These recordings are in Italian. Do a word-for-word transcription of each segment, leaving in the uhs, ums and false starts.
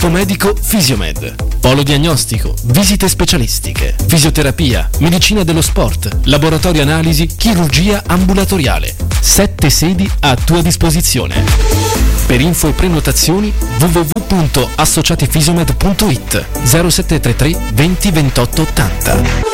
Gruppo medico Fisiomed. Polo diagnostico, visite specialistiche, fisioterapia, medicina dello sport, laboratorio analisi, chirurgia ambulatoriale. Sette sedi a tua disposizione. Per info e prenotazioni w w w punto associatifisiomed punto i t zero sette tre tre venti ventotto ottanta.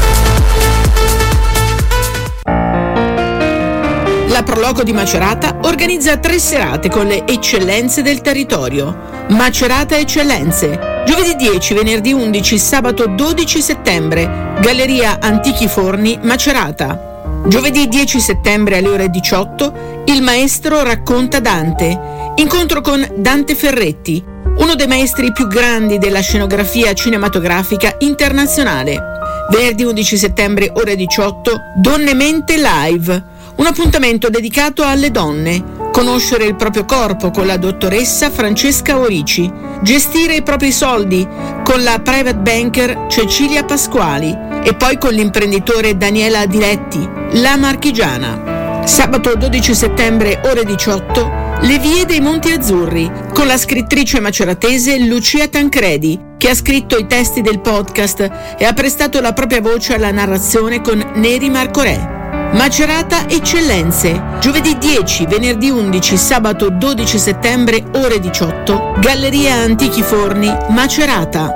La Proloco di Macerata organizza tre serate con le eccellenze del territorio. Macerata Eccellenze. Giovedì dieci, venerdì undici, sabato dodici settembre. Galleria Antichi Forni, Macerata. Giovedì dieci settembre alle ore diciotto, il maestro racconta Dante. Incontro con Dante Ferretti, uno dei maestri più grandi della scenografia cinematografica internazionale. Venerdì undici settembre, ore diciotto, Donne Mente Live. Un appuntamento dedicato alle donne. Conoscere il proprio corpo con la dottoressa Francesca Orici. Gestire i propri soldi con la private banker Cecilia Pasquali. E poi con l'imprenditore Daniela Diletti, la marchigiana. Sabato dodici settembre, ore diciotto, Le vie dei Monti Azzurri, con la scrittrice maceratese Lucia Tancredi, che ha scritto i testi del podcast e ha prestato la propria voce alla narrazione con Neri Marcorè. Macerata Eccellenze, giovedì dieci, venerdì undici, sabato dodici settembre, ore diciotto, Galleria Antichi Forni, Macerata.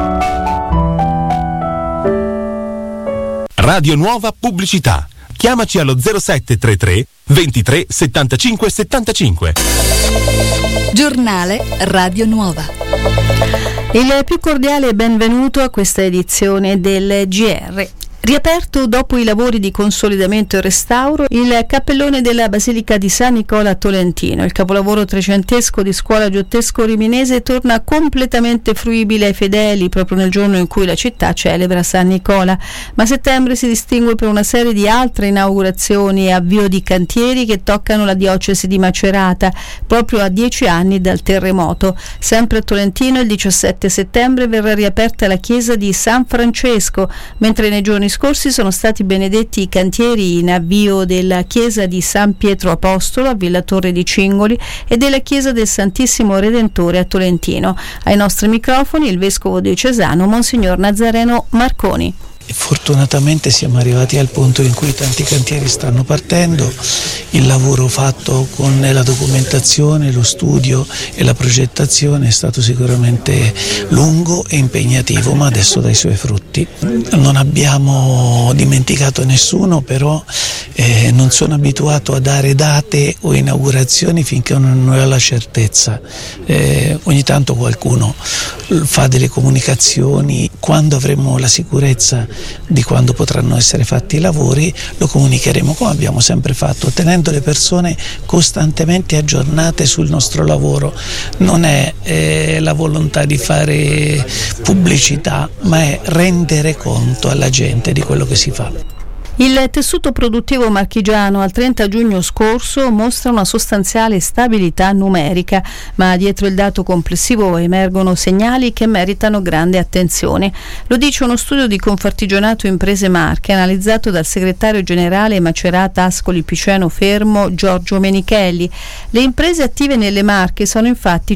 Radio Nuova Pubblicità. Chiamaci allo zero sette tre tre ventitré settantacinque settantacinque. Giornale Radio Nuova. Il più cordiale benvenuto a questa edizione del G R. Riaperto dopo i lavori di consolidamento e restauro il cappellone della Basilica di San Nicola a Tolentino. Il capolavoro trecentesco di Scuola Giottesco Riminese torna completamente fruibile ai fedeli proprio nel giorno in cui la città celebra San Nicola. Ma settembre si distingue per una serie di altre inaugurazioni e avvio di cantieri che toccano la diocesi di Macerata, proprio a dieci anni dal terremoto. Sempre a Tolentino il diciassette settembre verrà riaperta la chiesa di San Francesco, mentre nei giorni scorsi sono stati benedetti i cantieri in avvio della chiesa di San Pietro Apostolo a Villa Torre di Cingoli e della chiesa del Santissimo Redentore a Tolentino. Ai nostri microfoni il vescovo diocesano Monsignor Nazareno Marconi. Fortunatamente siamo arrivati al punto in cui tanti cantieri stanno partendo, il lavoro fatto con la documentazione, lo studio e la progettazione è stato sicuramente lungo e impegnativo, ma adesso dà i suoi frutti. Non abbiamo dimenticato nessuno, però eh, non sono abituato a dare date o inaugurazioni finché non ho la certezza. Eh, ogni tanto qualcuno fa delle comunicazioni, quando avremo la sicurezza di quando potranno essere fatti i lavori lo comunicheremo, come abbiamo sempre fatto, tenendo le persone costantemente aggiornate sul nostro lavoro. Non è eh, la volontà di fare pubblicità, ma è rendere conto alla gente di quello che si fa. Il tessuto produttivo marchigiano al trenta giugno scorso mostra una sostanziale stabilità numerica, ma dietro il dato complessivo emergono segnali che meritano grande attenzione. Lo dice uno studio di Confartigianato Imprese Marche analizzato dal segretario generale Macerata Ascoli Piceno Fermo Giorgio Menichelli. Le imprese attive nelle Marche sono infatti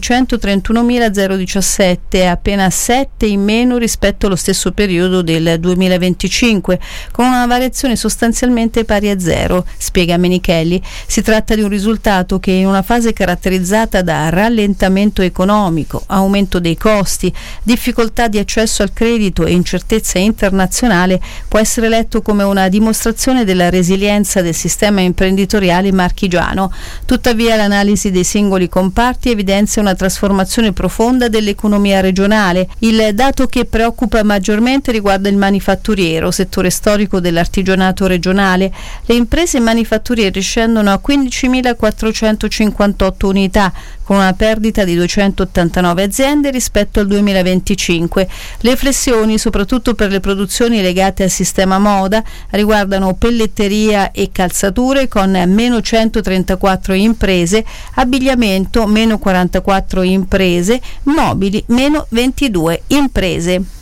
centotrentunomiladicasette, appena sette in meno rispetto allo stesso periodo del duemilaventicinque, con una variazione sostanzialmente pari a zero, spiega Menichelli. Si tratta di un risultato che in una fase caratterizzata da rallentamento economico, aumento dei costi, difficoltà di accesso al credito e incertezza internazionale può essere letto come una dimostrazione della resilienza del sistema imprenditoriale marchigiano. Tuttavia l'analisi dei singoli comparti evidenzia una trasformazione profonda dell'economia regionale. Il dato che preoccupa maggiormente riguarda il manifatturiero, settore storico dell'artigianato regionale. Le imprese manifatturiere scendono a quindicimilaquattrocentocinquantotto unità, con una perdita di duecentottantanove aziende rispetto al duemilaventicinque. Le flessioni, soprattutto per le produzioni legate al sistema moda, riguardano pelletteria e calzature con meno centotrentaquattro imprese, abbigliamento meno quarantaquattro imprese, mobili meno ventidue imprese.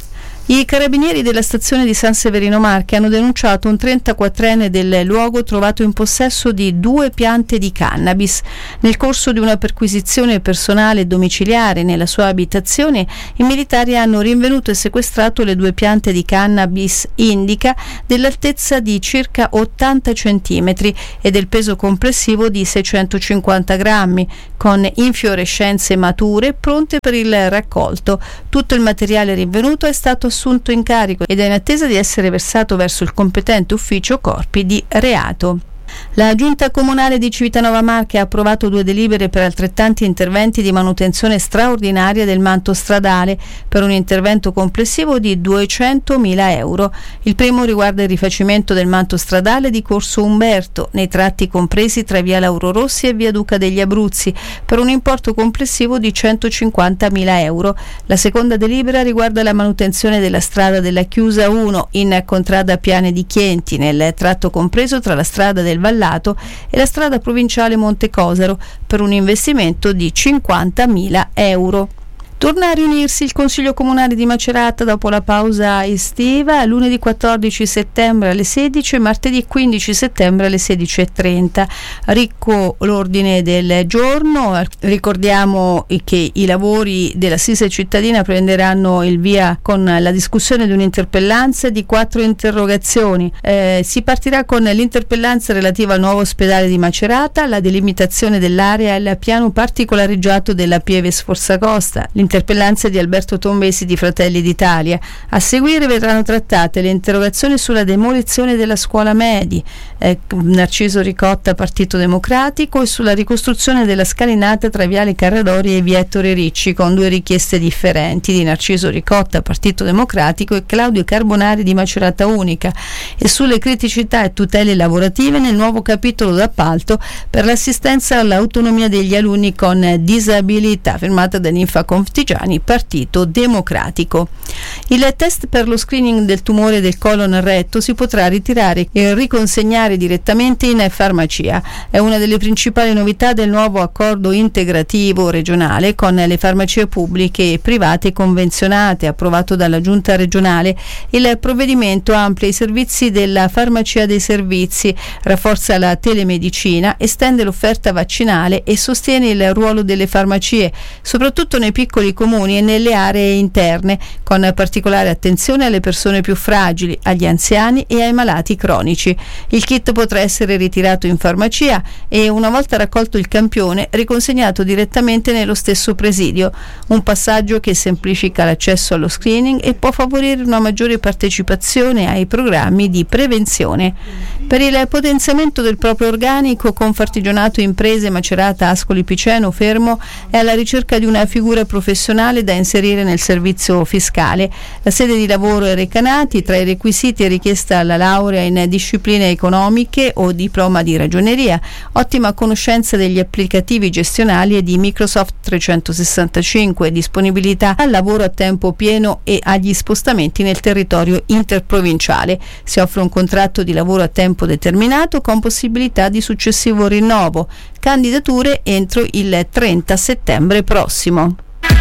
I carabinieri della stazione di San Severino Marche hanno denunciato un trentaquattrenne del luogo trovato in possesso di due piante di cannabis. Nel corso di una perquisizione personale domiciliare nella sua abitazione, i militari hanno rinvenuto e sequestrato le due piante di cannabis indica dell'altezza di circa ottanta centimetri e del peso complessivo di seicentocinquanta grammi, con infiorescenze mature pronte per il raccolto. Tutto il materiale rinvenuto è stato assunto in carico ed è in attesa di essere versato verso il competente ufficio corpi di reato. La Giunta Comunale di Civitanova Marche ha approvato due delibere per altrettanti interventi di manutenzione straordinaria del manto stradale per un intervento complessivo di duecentomila euro. Il primo riguarda il rifacimento del manto stradale di Corso Umberto nei tratti compresi tra via Lauro Rossi e via Duca degli Abruzzi per un importo complessivo di centocinquantamila euro. La seconda delibera riguarda la manutenzione della strada della Chiusa uno in contrada Piane di Chienti nel tratto compreso tra la strada del Vallato e la strada provinciale Monte Cosaro per un investimento di cinquantamila euro. Torna a riunirsi il Consiglio Comunale di Macerata dopo la pausa estiva lunedì quattordici settembre alle sedici e martedì quindici settembre alle sedici e trenta. Ricco l'ordine del giorno, ricordiamo che i lavori dell'Assise cittadina prenderanno il via con la discussione di un'interpellanza e di quattro interrogazioni. Eh, si partirà con l'interpellanza relativa al nuovo ospedale di Macerata, la delimitazione dell'area e il piano particolareggiato della Pieve Sforzacosta. Interpellanze di Alberto Tombesi di Fratelli d'Italia. A seguire verranno trattate le interrogazioni sulla demolizione della scuola Medi, eh, Narciso Ricotta Partito Democratico, e sulla ricostruzione della scalinata tra Viale Carradori e Via Ettore Ricci, con due richieste differenti di Narciso Ricotta Partito Democratico e Claudio Carbonari di Macerata Unica, e sulle criticità e tutele lavorative nel nuovo capitolo d'appalto per l'assistenza all'autonomia degli alunni con disabilità, firmata da Ninfa Configiani, Partito Democratico. Il test per lo screening del tumore del colon retto si potrà ritirare e riconsegnare direttamente in farmacia. È una delle principali novità del nuovo accordo integrativo regionale con le farmacie pubbliche e private convenzionate, approvato dalla Giunta regionale. Il provvedimento amplia i servizi della farmacia dei servizi, rafforza la telemedicina, estende l'offerta vaccinale e sostiene il ruolo delle farmacie, soprattutto nei piccoli comuni e nelle aree interne, con particolare attenzione alle persone più fragili, agli anziani e ai malati cronici. Il kit potrà essere ritirato in farmacia e, una volta raccolto il campione, riconsegnato direttamente nello stesso presidio, un passaggio che semplifica l'accesso allo screening e può favorire una maggiore partecipazione ai programmi di prevenzione. Per il potenziamento del proprio organico, Confartigianato Imprese Macerata Ascoli Piceno Fermo è alla ricerca di una figura professionale da inserire nel servizio fiscale. La sede di lavoro è Recanati, tra i requisiti è richiesta la laurea in discipline economiche o diploma di ragioneria, ottima conoscenza degli applicativi gestionali e di Microsoft trecentosessantacinque, disponibilità al lavoro a tempo pieno e agli spostamenti nel territorio interprovinciale. Si offre un contratto di lavoro a tempo determinato con possibilità di successivo rinnovo. Candidature entro il trenta settembre prossimo.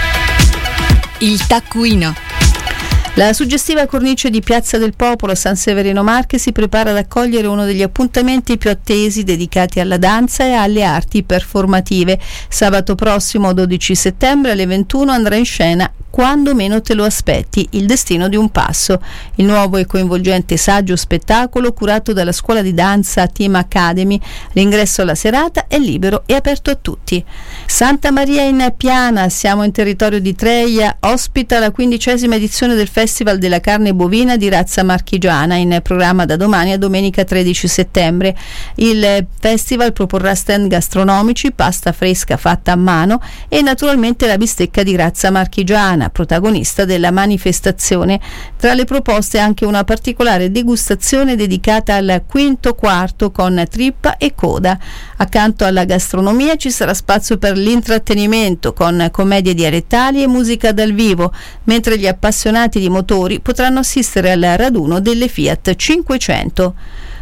Il taccuino. La suggestiva cornice di Piazza del Popolo a San Severino Marche si prepara ad accogliere uno degli appuntamenti più attesi dedicati alla danza e alle arti performative. Sabato prossimo, dodici settembre, alle ventuno andrà in scena Quando meno te lo aspetti, il destino di un passo, il nuovo e coinvolgente saggio spettacolo curato dalla scuola di danza Team Academy. L'ingresso alla serata è libero e aperto a tutti. Santa Maria in Piana, siamo in territorio di Treia, ospita la quindicesima edizione del Festival della carne bovina di razza marchigiana, in programma da domani a domenica tredici settembre. Il festival proporrà stand gastronomici, pasta fresca fatta a mano e naturalmente la bistecca di razza marchigiana, protagonista della manifestazione. Tra le proposte anche una particolare degustazione dedicata al quinto quarto con trippa e coda. Accanto alla gastronomia ci sarà spazio per l'intrattenimento con commedie dialettali e musica dal vivo, mentre gli appassionati di motori potranno assistere al raduno delle Fiat cinquecento.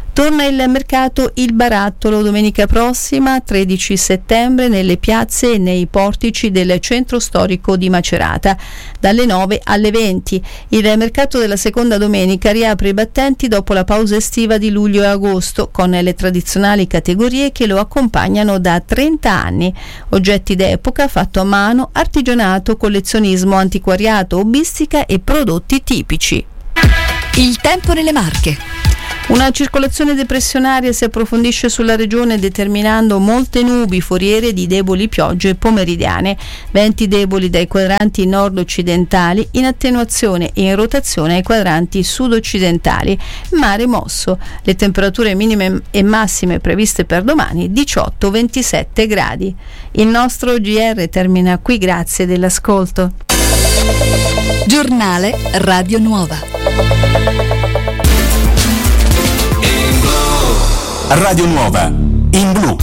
Torna il mercato Il Barattolo domenica prossima, tredici settembre, nelle piazze e nei portici del centro storico di Macerata, dalle nove alle venti. Il mercato della seconda domenica riapre i battenti dopo la pausa estiva di luglio e agosto, con le tradizionali categorie che lo accompagnano da trenta anni: oggetti d'epoca, fatto a mano, artigianato, collezionismo, antiquariato, hobbistica e prodotti tipici. Il tempo nelle Marche. Una circolazione depressionaria si approfondisce sulla regione, determinando molte nubi foriere di deboli piogge pomeridiane, venti deboli dai quadranti nord-occidentali, in attenuazione e in rotazione ai quadranti sud-occidentali, mare mosso. Le temperature minime e massime previste per domani diciotto ventisette gradi. Il nostro G R termina qui, grazie dell'ascolto. Giornale Radio Nuova. Radio Nuova in blu.